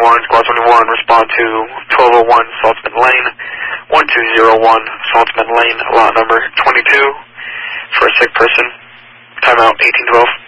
Squad 21, respond to 1201 Saltzman Lane, 1201 Saltzman Lane, lot number 22, for a sick person. Timeout 1812.